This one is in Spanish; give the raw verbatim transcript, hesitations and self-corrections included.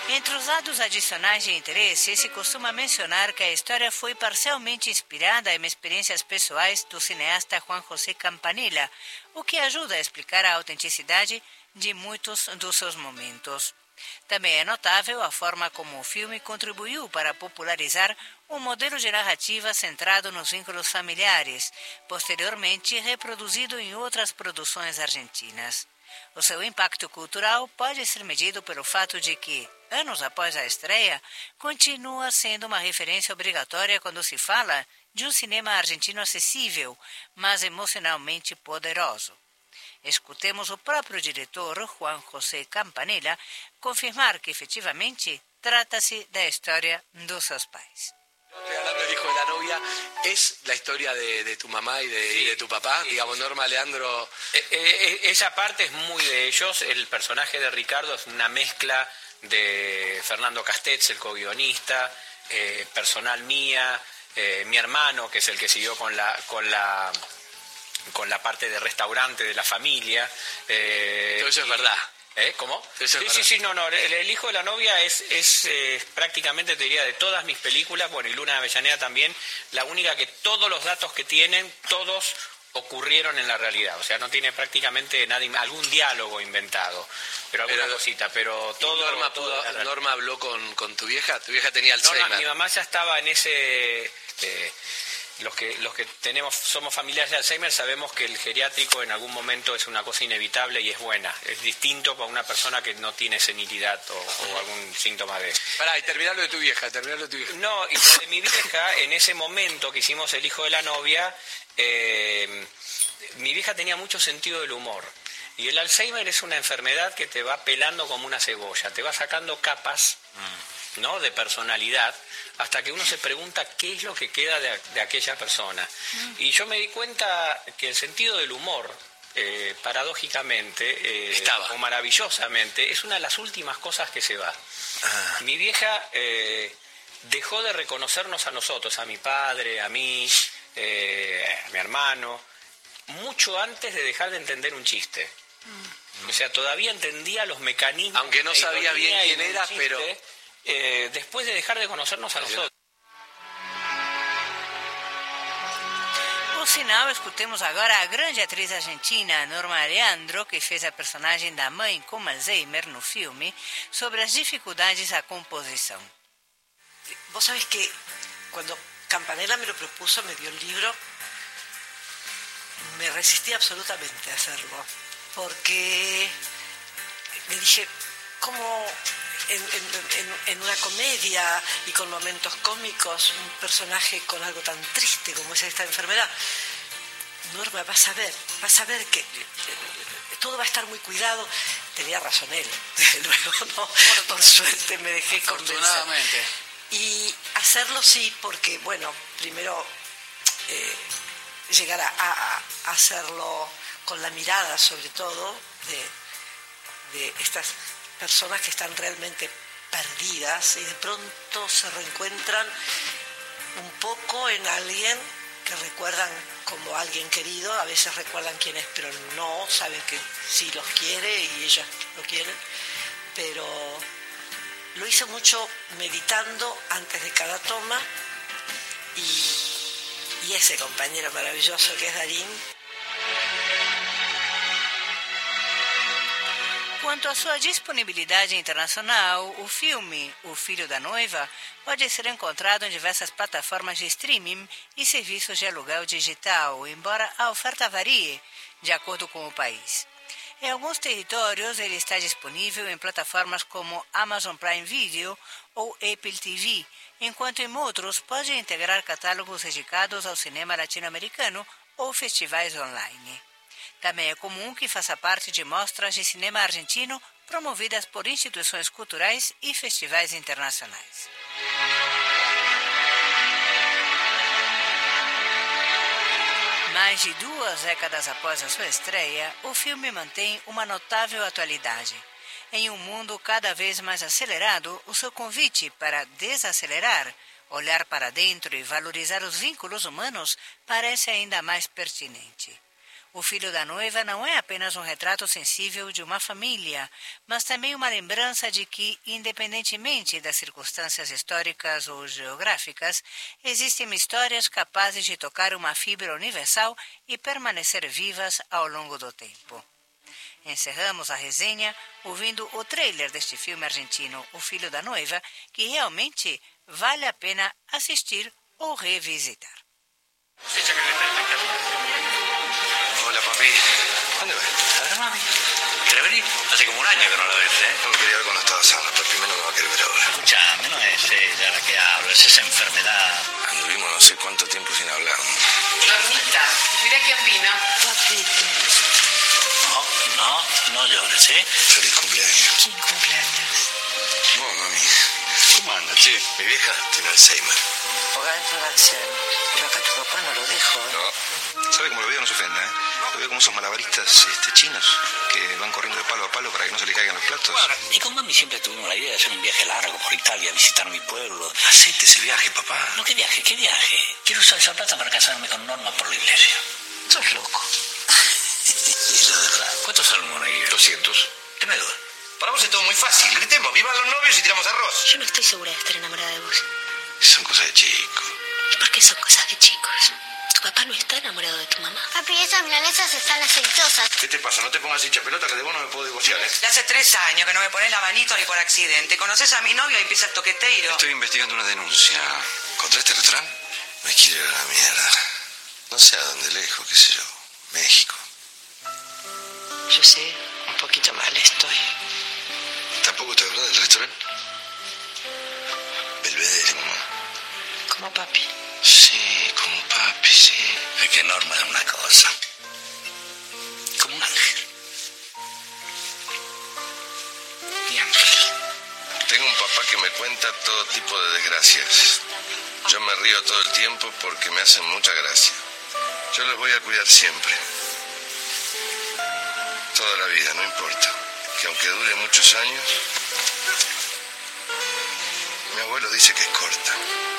Entre os dados adicionais de interesse, se costuma mencionar que a história foi parcialmente inspirada em experiências pessoais do cineasta Juan José Campanella, o que ajuda a explicar a autenticidade de muitos dos seus momentos. Também é notável a forma como o filme contribuiu para popularizar um modelo de narrativa centrado nos vínculos familiares, posteriormente reproduzido em outras produções argentinas. O seu impacto cultural pode ser medido pelo fato de que, anos após a estreia, continua sendo uma referência obrigatória quando se fala de um cinema argentino acessível, mas emocionalmente poderoso. Escutemos o próprio diretor, Juan José Campanella, confirmar que efetivamente trata-se da história dos seus pais. Estoy hablando del hijo de la novia, es la historia de, de tu mamá y de, sí, y de tu papá, sí, digamos, Norma, Leandro. Eh, eh, esa parte es muy de ellos, el personaje de Ricardo es una mezcla de Fernando Castells, el co-guionista, eh, personal mía, eh, mi hermano, que es el que siguió con la, con la, con la parte de restaurante de la familia. Eh, Todo eso es verdad. ¿Eh? ¿Cómo? Sí, sí, sí, no, no, el, el hijo de la novia es, es eh, prácticamente, te diría, de todas mis películas, bueno, y Luna de Avellaneda también, la única que todos los datos que tienen, todos ocurrieron en la realidad, o sea, no tiene prácticamente nada, algún diálogo inventado, pero alguna pero, cosita, pero todo... Norma, todo pudo, Norma habló con, con tu vieja, tu vieja tenía Alzheimer. Norma, mi mamá ya estaba en ese... Eh, Los que, los que tenemos, somos familiares de Alzheimer sabemos que el geriátrico en algún momento es una cosa inevitable y es buena. Es distinto para una persona que no tiene senilidad o, o algún síntoma de... Pará, y terminar lo de tu vieja, terminar lo de tu vieja. No, y lo de mi vieja, en ese momento que hicimos El hijo de la novia, eh, mi vieja tenía mucho sentido del humor. Y el Alzheimer es una enfermedad que te va pelando como una cebolla, te va sacando capas, mm. ¿no?, de personalidad, hasta que uno se pregunta qué es lo que queda de, de aquella persona. Mm. Y yo me di cuenta que el sentido del humor, eh, paradójicamente, eh, o maravillosamente, es una de las últimas cosas que se va. Ah. Mi vieja eh, dejó de reconocernos a nosotros, a mi padre, a mí, eh, a mi hermano, mucho antes de dejar de entender un chiste. Mm. O sea, todavía entendía los mecanismos. Aunque no sabía bien quién era, chiste, pero... Eh, después de dejar de conocernos a nosotros. Por sinal, escutemos agora a grande atriz argentina Norma Leandro, que fez a personagem da mãe com Alzheimer no filme, sobre as dificuldades da composição. Vos sabés que cuando Campanella me lo propuso, me dio el libro, me resistí absolutamente a hacerlo, porque me dije, ¿cómo en, en, en una comedia y con momentos cómicos un personaje con algo tan triste como es esta enfermedad? Norma, vas a ver, vas a ver que todo va a estar muy cuidado. Tenía razón él, desde luego, ¿no? Por, por suerte me dejé convencer. Y hacerlo sí, porque, bueno, primero eh, llegar a, a, a hacerlo con la mirada, sobre todo, de, de estas personas que están realmente perdidas y de pronto se reencuentran un poco en alguien que recuerdan como alguien querido, a veces recuerdan quién es, pero no, saben que sí los quiere y ellas lo quieren, pero lo hice mucho meditando antes de cada toma y, y ese compañero maravilloso que es Darín. Quanto à sua disponibilidade internacional, o filme O Filho da Noiva pode ser encontrado em diversas plataformas de streaming e serviços de aluguel digital, embora a oferta varie de acordo com o país. Em alguns territórios, ele está disponível em plataformas como Amazon Prime Video ou Apple T V, enquanto em outros pode integrar catálogos dedicados ao cinema latino-americano ou festivais online. Também é comum que faça parte de mostras de cinema argentino promovidas por instituições culturais e festivais internacionais. Mais de duas décadas após a sua estreia, o filme mantém uma notável atualidade. Em um mundo cada vez mais acelerado, o seu convite para desacelerar, olhar para dentro e valorizar os vínculos humanos parece ainda mais pertinente. O Filho da Noiva não é apenas um retrato sensível de uma família, mas também uma lembrança de que, independentemente das circunstâncias históricas ou geográficas, existem histórias capazes de tocar uma fibra universal e permanecer vivas ao longo do tempo. Encerramos a resenha ouvindo o trailer deste filme argentino, O Filho da Noiva, que realmente vale a pena assistir ou revisitar. Hola, papi. ¿Dónde vas? A ver a mami. ¿Querés venir? Hace como un año que no la ves, ¿eh? No me quería ver cuando estaba sana, pero primero me va a querer ver ahora. Escuchame, no es ella la que habla, es esa enfermedad. Anduvimos no sé cuánto tiempo sin hablar. Normita, mira quién vino. Papito, No, no, no llores, ¿eh? Feliz cumpleaños. ¿quién cumpleaños? No, mami. ¿Cómo anda, che? Mi vieja tiene Alzheimer. Hogar de anciano. Yo acá tu papá no lo dejo, ¿eh? No. ¿Sabe cómo lo veo? No se ofenda, ¿eh? Lo veo como esos malabaristas este, chinos que van corriendo de palo a palo para que no se le caigan los platos. Y con mami siempre tuvimos la idea de hacer un viaje largo por Italia, visitar mi pueblo. Hacete ese viaje, papá. No, ¿qué viaje? ¿Qué viaje? Quiero usar esa plata para casarme con Norma por la iglesia. Sos loco. Eso de verdad. ¿Cuántos salen, Monaguillo? doscientos. ¿Qué me duele? Para vos es todo muy fácil. Gritemos, vivan los novios y tiramos arroz. Yo no estoy segura de estar enamorada de vos. Son cosas de chicos. ¿Y por qué son cosas de chicos? ¿Tu papá no está enamorado de tu mamá? Papi, esas milanesas están aceitosas. ¿Qué te pasa? No te pongas hincha pelota que de vos no me puedo divorciar, ¿eh? Hace tres años que no me pones la manito ni por accidente. ¿Conoces a mi novio y empieza el toqueteiro? Estoy investigando una denuncia. ¿Contra este restaurante? Me quiero ir a la mierda. No sé a dónde lejos, qué sé yo. México. Yo sé, un poquito mal estoy. ¿Tampoco te hablas del restaurante? Belvedere, mamá. Como papi. Sí, como papi, sí. Es que Norma es una cosa. Como un ángel. Mi ángel. Tengo un papá que me cuenta todo tipo de desgracias. Yo me río todo el tiempo porque me hacen mucha gracia. Yo los voy a cuidar siempre. Toda la vida, no importa. Que aunque dure muchos años, mi abuelo dice que es corta.